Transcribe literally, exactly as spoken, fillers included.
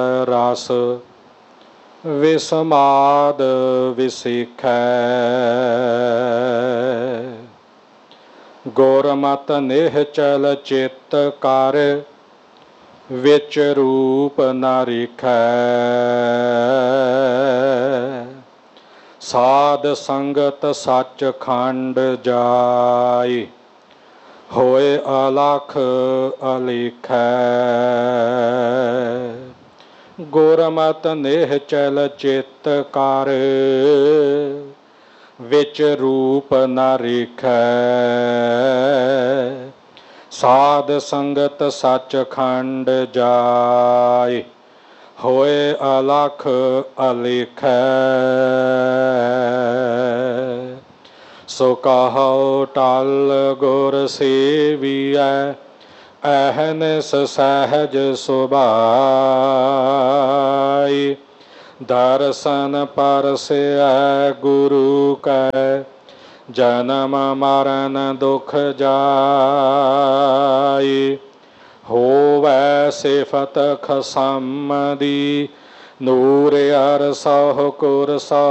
ਰਸ ਵਿਸਮਾਦ ਵਿਸਿਖੈ। ਗੁਰਮਤਿ ਨਿਹਚਲ ਚਿੱਤ ਕਰ ਵਿਚ ਰੂਪ ਨ ਰਿਖੈ। ਸਾਧ ਸੰਗਤ ਸੱਚਖੰਡ ਜਾਇ ਹੋਏ ਅਲਖ ਅਲਿਖੈ। ਗੁਰਮਤਿ ਨਿਹਚਲ ਚਿੱਤ ਕਰ ਵਿਚ ਰੂਪ ਨ ਰਿਖੈ। ਸਾਧ ਸੰਗਤ ਸੱਚਖੰਡ ਜਾਇ ਹੋਏ ਅਲਖ ਅਲਿਖੈ। ਸੋ ਕਹੋ ਟਲ ਗੁਰ ਸੇਵੀਐ ਅਹਨਿਸ ਸਹਿਜ ਸੁਭਾਈ। ਦਰਸ਼ਨ ਪਰਸੈ ਗੁਰੂ ਕੈ ਜਨਮ ਮਰਨ ਦੁਖ ਜਾਈ। ਹੋਵੈ ਸਿਫਤ ਖਸਮ ਦੀ ਨੂਰ ਅਰ ਸਹੁ ਕੁਰ ਸਹੁ